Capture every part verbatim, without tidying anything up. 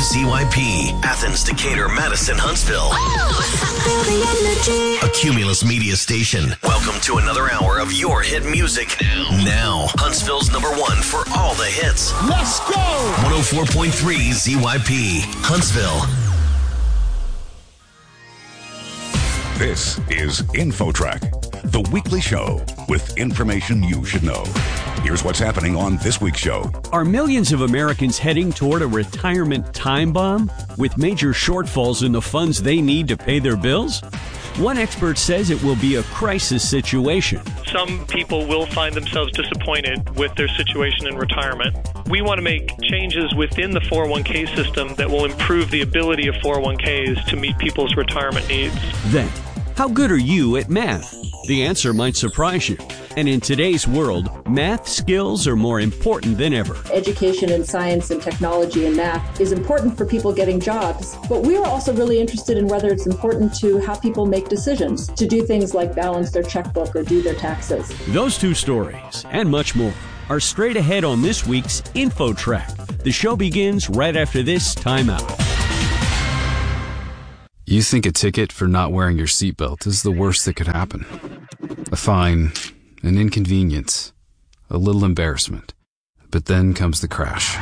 Z Y P, Athens, Decatur, Madison, Huntsville. Oh. A Cumulus Media station. Welcome to another hour of your hit music. Now, now Huntsville's number one for all the hits. Let's go! one oh four point three Z Y P, Huntsville. This is InfoTrack, the weekly show with information you should know. Here's what's happening on this week's show. Are millions of Americans heading toward a retirement time bomb with major shortfalls in the funds they need to pay their bills? One expert says it will be a crisis situation. Some people will find themselves disappointed with their situation in retirement. We want to make changes within the four oh one k system that will improve the ability of four oh one k's to meet people's retirement needs. Then, how good are you at math? The answer might surprise you. And in today's world, math skills are more important than ever. Education in science and technology and math is important for people getting jobs, but we are also really interested in whether it's important to how people make decisions, to do things like balance their checkbook or do their taxes. Those two stories, and much more, are straight ahead on this week's InfoTrack. The show begins right after this timeout. You think a ticket for not wearing your seatbelt is the worst that could happen. A fine, an inconvenience, a little embarrassment. But then comes the crash.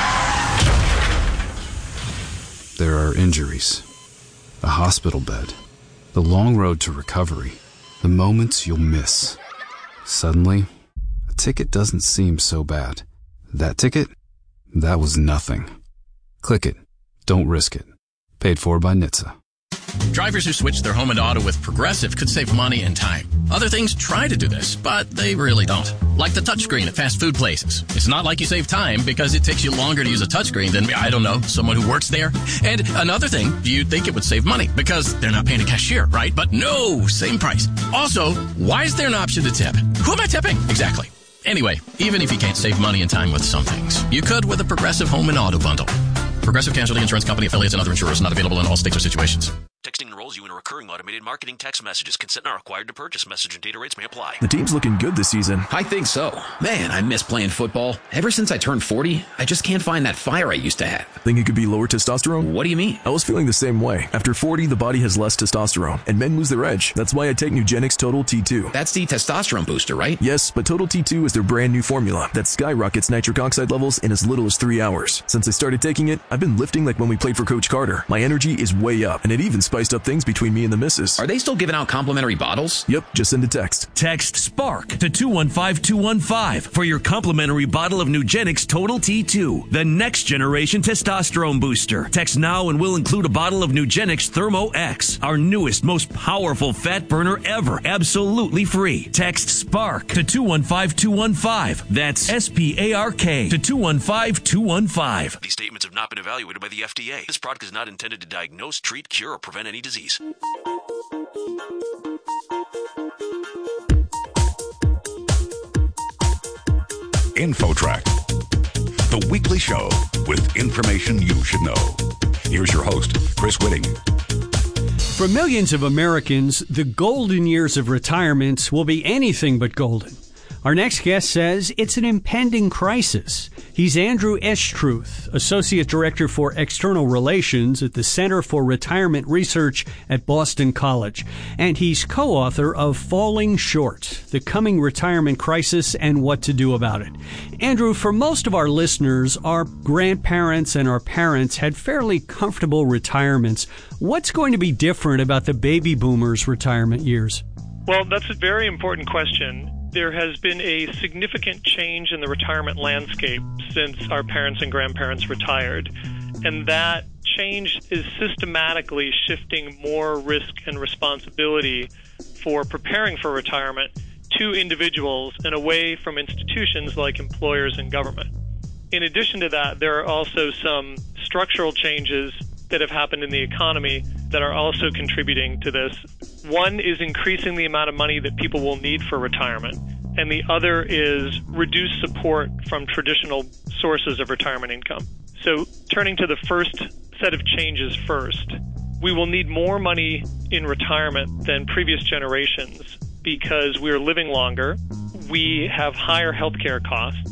There are injuries, a hospital bed, the long road to recovery, the moments you'll miss. Suddenly, a ticket doesn't seem so bad. That ticket? That was nothing. Click it. Don't risk it. Paid for by N H T S A. Drivers who switch their home and auto with Progressive could save money and time. Other things try to do this, but they really don't. Like the touchscreen at fast food places. It's not like you save time because it takes you longer to use a touchscreen than, I don't know, someone who works there. And another thing, you'd think it would save money because they're not paying a cashier, right? But no, same price. Also, why is there an option to tip? Who am I tipping? Exactly. Anyway, even if you can't save money and time with some things, you could with a Progressive home and auto bundle. Progressive Casualty Insurance Company, affiliates, and other insurers. Not available in all states or situations. Texting enrolls you in a recurring automated marketing text messages. Consent not required to purchase. Message and data rates may apply. The team's looking good this season. I think so. Man, I miss playing football. Ever since I turned forty, I just can't find that fire I used to have. Think it could be lower testosterone? What do you mean? I was feeling the same way. After forty, the body has less testosterone, and men lose their edge. That's why I take Nugenix Total T two. That's the testosterone booster, right? Yes, but Total T two is their brand new formula that skyrockets nitric oxide levels in as little as three hours. Since I started taking it, I've been lifting like when we played for Coach Carter. My energy is way up, and it even spiced up things between me and the missus. Are they still giving out complimentary bottles? Yep, just send a text. Text SPARK to two one five two one five for your complimentary bottle of Nugenix Total T two, the next generation testosterone booster. Text now and we'll include a bottle of Nugenix Thermo X, our newest, most powerful fat burner ever, absolutely free. Text SPARK to two one five two one five. That's S P A R K to two one five two one five. These statements have not been evaluated by the F D A. This product is not intended to diagnose, treat, cure, or prevent any disease. InfoTrack, the weekly show with information you should know. Here's your host, Chris Whitting. For millions of Americans, the golden years of retirement will be anything but golden. Our next guest says it's an impending crisis. He's Andrew Estruth, Associate Director for External Relations at the Center for Retirement Research at Boston College. And he's co-author of Falling Short, The Coming Retirement Crisis and What to Do About It. Andrew, for most of our listeners, our grandparents and our parents had fairly comfortable retirements. What's going to be different about the baby boomers' retirement years? Well, that's a very important question. There has been a significant change in the retirement landscape since our parents and grandparents retired, and that change is systematically shifting more risk and responsibility for preparing for retirement to individuals and away from institutions like employers and government. In addition to that, there are also some structural changes that have happened in the economy that are also contributing to this. One is increasing the amount of money that people will need for retirement, and the other is reduced support from traditional sources of retirement income. So turning to the first set of changes first, we will need more money in retirement than previous generations because we're living longer, we have higher healthcare costs,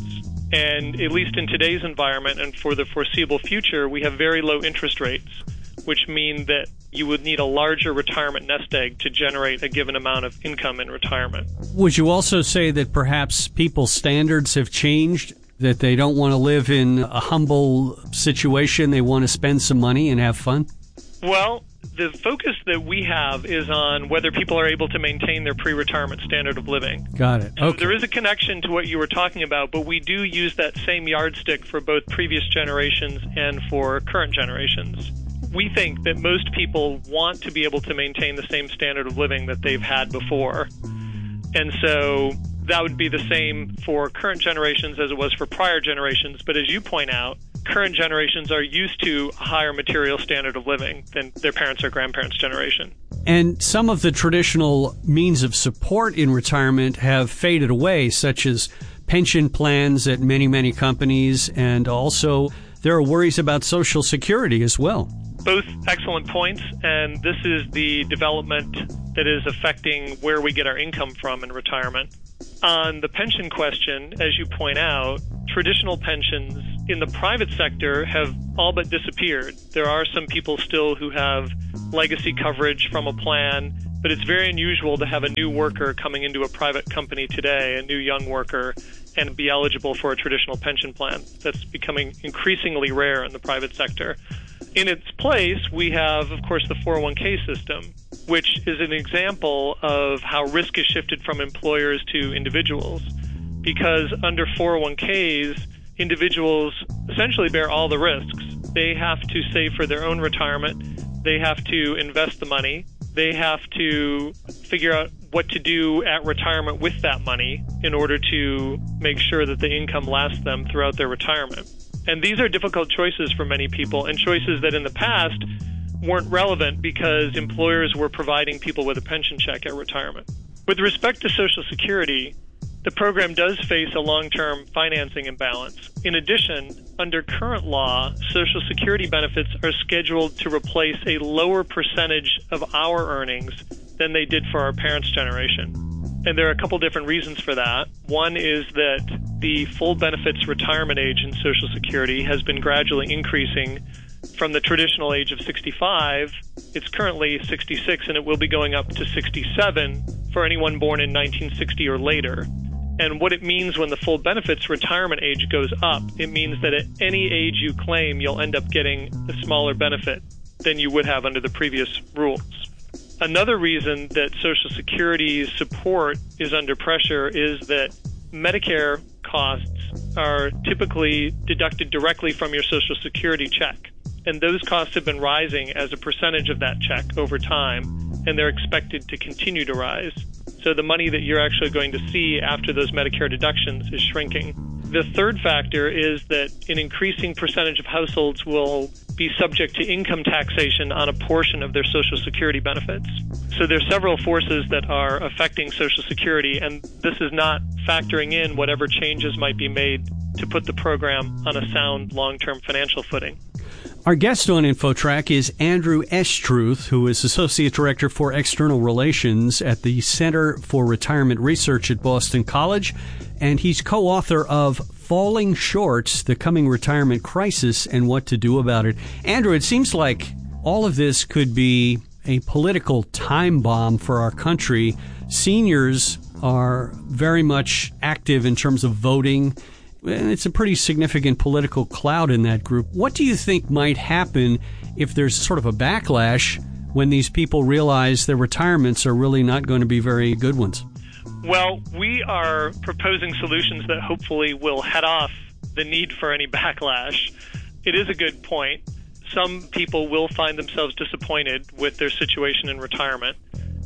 And at least in today's environment and for the foreseeable future, we have very low interest rates, which mean that you would need a larger retirement nest egg to generate a given amount of income in retirement. Would you also say that perhaps people's standards have changed, that they don't want to live in a humble situation, they want to spend some money and have fun? Well, the focus that we have is on whether people are able to maintain their pre-retirement standard of living. Got it. So okay. There is a connection to what you were talking about, but we do use that same yardstick for both previous generations and for current generations. We think that most people want to be able to maintain the same standard of living that they've had before. And so that would be the same for current generations as it was for prior generations. But as you point out, current generations are used to a higher material standard of living than their parents' or grandparents' generation. And some of the traditional means of support in retirement have faded away, such as pension plans at many, many companies, and also there are worries about Social Security as well. Both excellent points, and this is the development that is affecting where we get our income from in retirement. On the pension question, as you point out, traditional pensions in the private sector have all but disappeared. There are some people still who have legacy coverage from a plan, but it's very unusual to have a new worker coming into a private company today, a new young worker, and be eligible for a traditional pension plan. That's becoming increasingly rare in the private sector. In its place, we have, of course, the four oh one k system, which is an example of how risk is shifted from employers to individuals. Because under four oh one k's, individuals essentially bear all the risks. They have to save for their own retirement. They have to invest the money. They have to figure out what to do at retirement with that money in order to make sure that the income lasts them throughout their retirement. And these are difficult choices for many people, and choices that in the past weren't relevant because employers were providing people with a pension check at retirement. With respect to Social Security, the program does face a long-term financing imbalance. In addition, under current law, Social Security benefits are scheduled to replace a lower percentage of our earnings than they did for our parents' generation. And there are a couple different reasons for that. One is that the full benefits retirement age in Social Security has been gradually increasing from the traditional age of sixty-five. It's currently sixty-six, and it will be going up to sixty-seven for anyone born in nineteen sixty or later. And what it means when the full benefits retirement age goes up, it means that at any age you claim, you'll end up getting a smaller benefit than you would have under the previous rules. Another reason that Social Security's support is under pressure is that Medicare costs are typically deducted directly from your Social Security check. And those costs have been rising as a percentage of that check over time, and they're expected to continue to rise. So the money that you're actually going to see after those Medicare deductions is shrinking. The third factor is that an increasing percentage of households will be subject to income taxation on a portion of their Social Security benefits. So there are several forces that are affecting Social Security, and this is not factoring in whatever changes might be made to put the program on a sound long-term financial footing. Our guest on InfoTrack is Andrew Estruth, who is Associate Director for External Relations at the Center for Retirement Research at Boston College, and he's co-author of Falling Short, The Coming Retirement Crisis and What to Do About It. Andrew, it seems like all of this could be a political time bomb for our country. Seniors are very much active in terms of voting, and it's a pretty significant political cloud in that group. What do you think might happen if there's sort of a backlash when these people realize their retirements are really not going to be very good ones? Well, we are proposing solutions that hopefully will head off the need for any backlash. It is a good point. Some people will find themselves disappointed with their situation in retirement.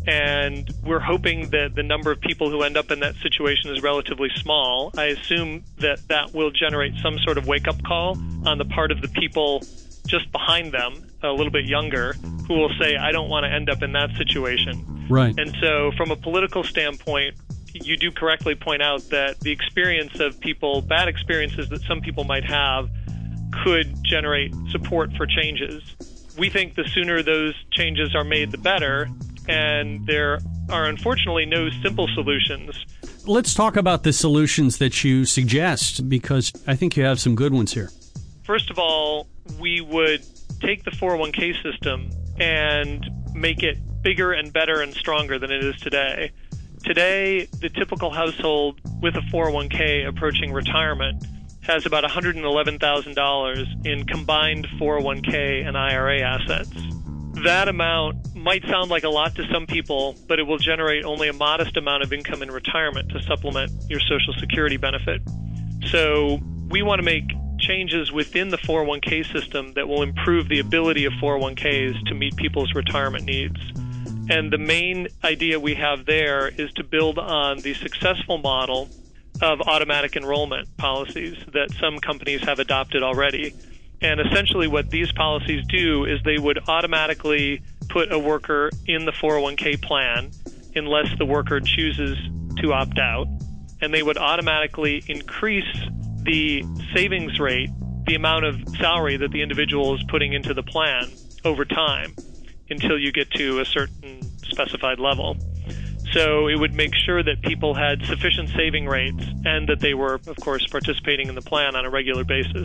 And we're hoping that the number of people who end up in that situation is relatively small. I assume that that will generate some sort of wake-up call on the part of the people just behind them, a little bit younger, who will say, I don't want to end up in that situation. Right. And so from a political standpoint, you do correctly point out that the experience of people, bad experiences that some people might have, could generate support for changes. We think the sooner those changes are made, the better. And there are unfortunately no simple solutions. Let's talk about the solutions that you suggest, because I think you have some good ones here. First of all, we would take the four oh one k system and make it bigger and better and stronger than it is today. Today, the typical household with a four oh one k approaching retirement has about one hundred eleven thousand dollars in combined four oh one k and I R A assets. That amount might sound like a lot to some people, but it will generate only a modest amount of income in retirement to supplement your Social Security benefit. So we want to make changes within the four oh one k system that will improve the ability of four oh one k's to meet people's retirement needs. And the main idea we have there is to build on the successful model of automatic enrollment policies that some companies have adopted already. And essentially what these policies do is they would automatically put a worker in the four oh one k plan unless the worker chooses to opt out. And they would automatically increase the savings rate, the amount of salary that the individual is putting into the plan over time until you get to a certain specified level. So it would make sure that people had sufficient saving rates and that they were, of course, participating in the plan on a regular basis.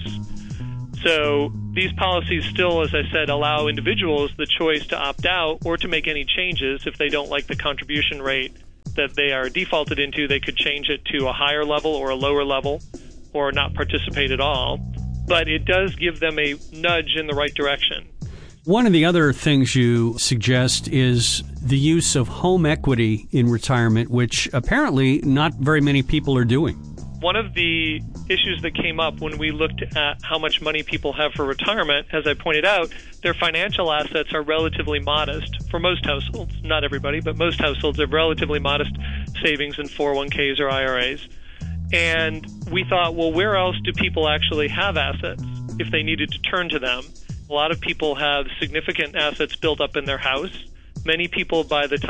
So these policies still, as I said, allow individuals the choice to opt out or to make any changes. If they don't like the contribution rate that they are defaulted into, they could change it to a higher level or a lower level or not participate at all. But it does give them a nudge in the right direction. One of the other things you suggest is the use of home equity in retirement, which apparently not very many people are doing. One of the issues that came up when we looked at how much money people have for retirement, as I pointed out, their financial assets are relatively modest for most households. Not everybody, but most households have relatively modest savings in four oh one k's or I R A's. And we thought, well, where else do people actually have assets if they needed to turn to them? A lot of people have significant assets built up in their house. Many people, by the time